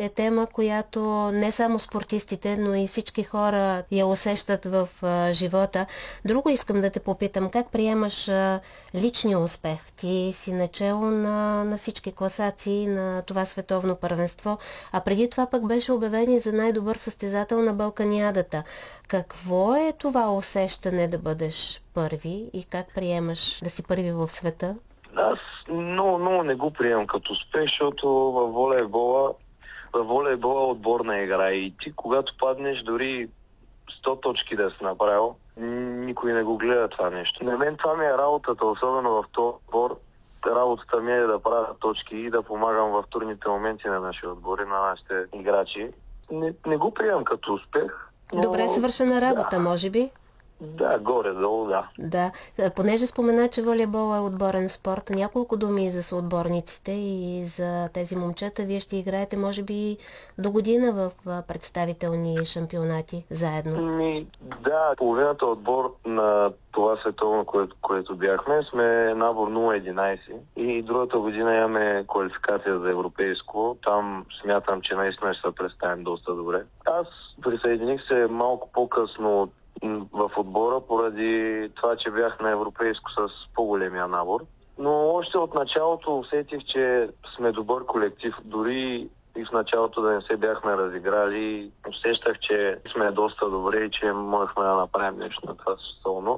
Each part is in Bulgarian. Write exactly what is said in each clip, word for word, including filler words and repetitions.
е тема, която не само спортистите, но и всички хора я усещат в а, живота. Друго искам да те попитам, как приемаш а, личния успех? Ти си начело на, на всички класации на това световно първенство, а преди това пък беше обявен и за най-добър състезател на Балканиадата. Какво е това усещане да бъдеш първи и как приемаш да си първи в света? Аз много, много не го приемам като успех, защото във волейбола, във волейбола отборна игра и ти когато паднеш дори сто точки да си направил, никой не го гледа това нещо. На мен това ми е работата, особено в този отбор. Работата ми е да правя точки и да помагам в трудните моменти на нашия отбор и на нашите играчи. Не, не го приемам като успех. Но... Добре свършена работа, да. Може би? Да, горе-долу, да. Да, понеже спомена, че волейбол е отборен спорт, няколко думи за съотборниците и за тези момчета. Вие ще играете, може би, до година в представителни шампионати заедно. Ми, да, половината отбор на това световно, което, което бяхме, сме набор нула единайсет и другата година имаме квалификация за европейско. Там смятам, че наистина ще се представим доста добре. Аз присъединих се малко по-късно в отбора, поради това, че бях на европейско с по-големия набор. Но още от началото усетих, че сме добър колектив. Дори и в началото да не се бяхме разиграли, усещах, че сме доста добре и че можехме да направим нещо на това състовно.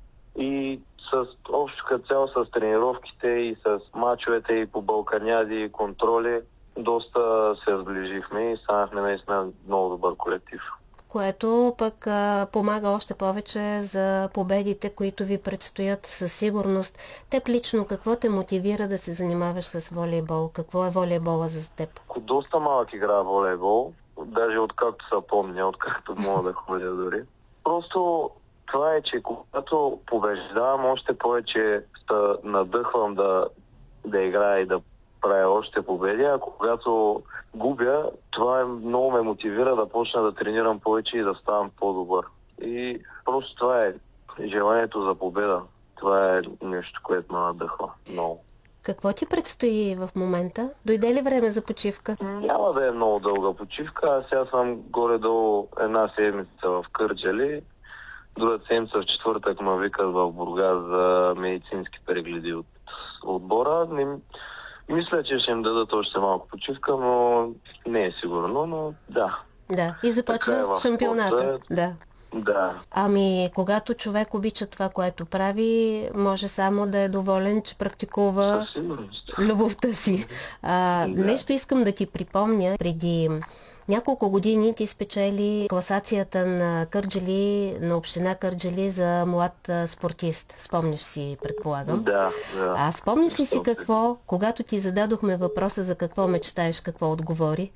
И с общо като цяло с тренировките и с мачовете и по Балканяди и контроли, доста се сближихме и станахме наистина много добър колектив. Което пък а, помага още повече за победите, които ви предстоят със сигурност. Теб лично какво те мотивира да се занимаваш с волейбол? Какво е волейбола за теб? Доста малък игра волейбол, даже откакто се помня, откакто мога да ходя дори. Просто това е, че когато побеждавам, още повече се надъхвам да, да играя и да правя още победи, а когато губя, това е, много ме мотивира да почна да тренирам повече и да ставам по-добър. И просто това е желанието за победа. Това е нещо, което ме надъхва много. Какво ти предстои в момента? Дойде ли време за почивка? Няма да е много дълга почивка. Аз сега съм горе-долу една седмица в Кърджали. Друга седмица в четвъртък ме викат в Бургас за медицински прегледи от отбора. Не... Мисля, че ще им дадат още малко почивка, но не е сигурно, но да. Да, и започва е шампионата. Спорта. Да. Да. Ами, когато човек обича това, което прави, може само да е доволен, че практикува любовта си. А, да. Нещо искам да ти припомня. Преди няколко години ти спечели класацията на Кърджали, на община Кърджали за млад спортист. Спомняш си, предполагам. Да, да. А спомняш ли си какво, когато ти зададохме въпроса за какво мечтаеш, какво отговори?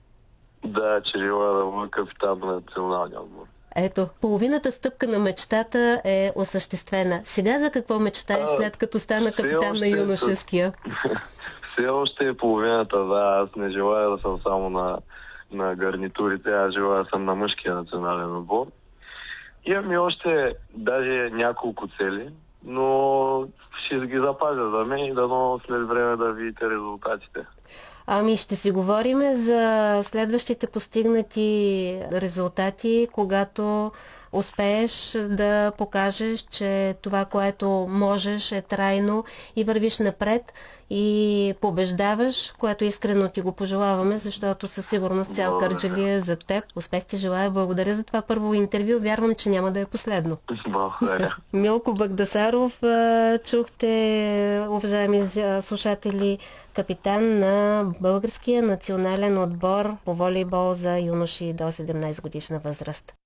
Да, че желая да бъда капитан на националния отбор. Ето, половината стъпка на мечтата е осъществена. Сега за какво мечтаеш, а, след като стана капитан на юношеския? Все още е половината, да. Аз не желая да съм само на, на гарнитурите, аз желая да съм на мъжкия национален отбор. Имам и още даже няколко цели, но ще ги запазя за мен и дано след време да видите резултатите. Ами ще си говорим за следващите постигнати резултати, когато успееш да покажеш, че това, което можеш, е трайно и вървиш напред и побеждаваш, което искрено ти го пожелаваме, защото със сигурност цял Кърджали е за теб. Успех ти желая. Благодаря за това първо интервю. Вярвам, че няма да е последно. Благодаря. Милко Багдасаров, чухте, уважаеми слушатели, капитан на българския национален отбор по волейбол за юноши до седемнайсет годишна възраст.